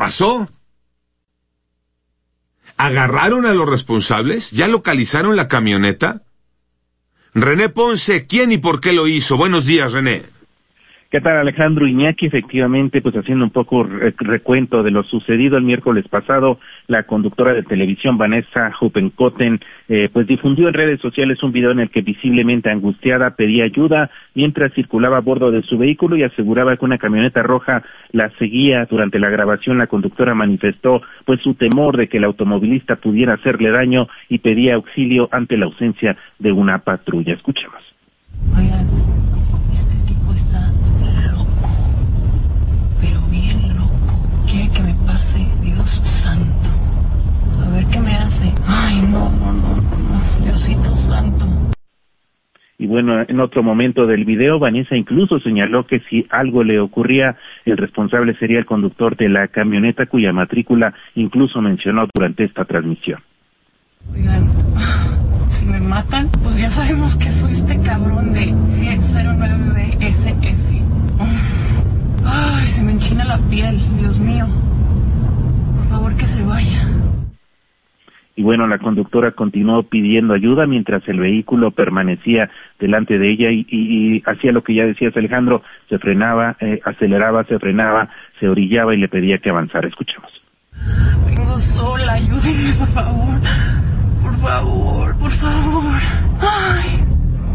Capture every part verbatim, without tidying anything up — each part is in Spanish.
pasó? ¿Agarraron a los responsables? ¿Ya localizaron la camioneta? René Ponce, ¿quién y por qué lo hizo? Buenos días, René. ¿Qué tal, Alejandro? Iñaki? Efectivamente, pues haciendo un poco recuento de lo sucedido el miércoles pasado, la conductora de televisión Vanessa Huppenkotten eh, pues difundió en redes sociales un video en el que visiblemente angustiada pedía ayuda mientras circulaba a bordo de su vehículo y aseguraba que una camioneta roja la seguía. Durante la grabación, la conductora manifestó pues su temor de que el automovilista pudiera hacerle daño y pedía auxilio ante la ausencia de una patrulla. Escuchemos. Oigan, este tipo está loco, pero bien loco. Quiere que me pase, Dios santo. A ver qué me hace. Ay, no, no, no, no, Diosito santo. Y bueno, en otro momento del video, Vanessa incluso señaló que si algo le ocurría, el responsable sería el conductor de la camioneta, cuya matrícula incluso mencionó durante esta transmisión. Oigan, si me matan, pues ya sabemos que fue este cabrón de cero nueve B S F. Ay, se me enchina la piel, Dios mío. Por favor, que se vaya. Y bueno, la conductora continuó pidiendo ayuda mientras el vehículo permanecía delante de ella y, y, y hacía lo que ya decías, Alejandro, se frenaba, eh, aceleraba, se frenaba, se orillaba y le pedía que avanzara. Escuchemos. Vengo sola, ayúdenme, por favor. Por favor, por favor. Ay.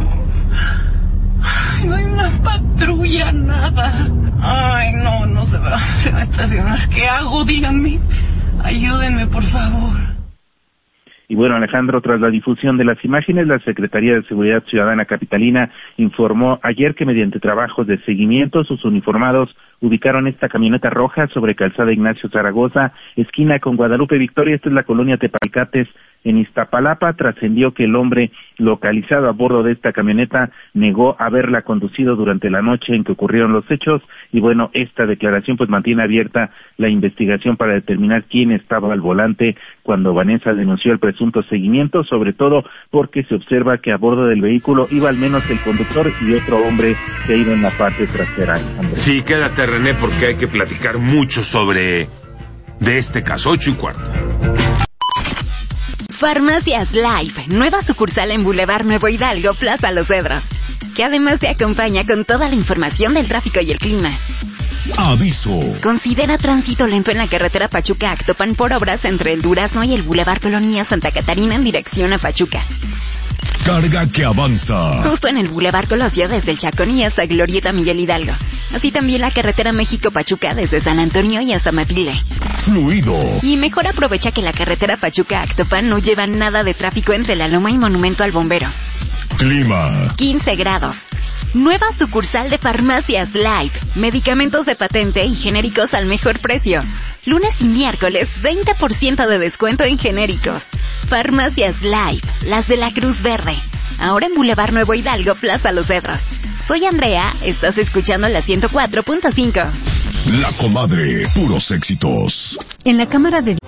Ay, no hay una patrulla, nada. Ay, no, no se va, se va a estacionar. ¿Qué hago? Díganme. Ayúdenme, por favor. Y bueno, Alejandro, tras la difusión de las imágenes, la Secretaría de Seguridad Ciudadana Capitalina informó ayer que mediante trabajos de seguimiento, sus uniformados ubicaron esta camioneta roja sobre Calzada Ignacio Zaragoza, esquina con Guadalupe Victoria. Esta es la colonia Tepalcates, en Iztapalapa. Trascendió que el hombre localizado a bordo de esta camioneta negó haberla conducido durante la noche en que ocurrieron los hechos. Y bueno, esta declaración pues mantiene abierta la investigación para determinar quién estaba al volante cuando Vanessa denunció el presunto seguimiento, sobre todo porque se observa que a bordo del vehículo iba al menos el conductor y otro hombre que iba en la parte trasera. Andrés. Sí, quédate, René, porque hay que platicar mucho sobre de este caso. Ocho y cuarto. Farmacias Life, nueva sucursal en Boulevard Nuevo Hidalgo, Plaza Los Cedros, que además te acompaña con toda la información del tráfico y el clima. Aviso. Considera tránsito lento en la carretera Pachuca-Actopan por obras entre el Durazno y el Boulevard Colonia Santa Catarina en dirección a Pachuca. Carga que avanza. Justo en el Boulevard Colosio desde el Chaconí hasta Glorieta Miguel Hidalgo. Así también la carretera México-Pachuca desde San Antonio y hasta Mapile. Fluido. Y mejor aprovecha que la carretera Pachuca-Actopan no lleva nada de tráfico entre la Loma y Monumento al Bombero. Clima. quince grados. Nueva sucursal de Farmacias Life. Medicamentos de patente y genéricos al mejor precio. Lunes y miércoles, veinte por ciento de descuento en genéricos. Farmacias Life, las de la Cruz Verde. Ahora en Boulevard Nuevo Hidalgo, Plaza Los Cedros. Soy Andrea, estás escuchando la ciento cuatro punto cinco. La Comadre, puros éxitos. En la Cámara de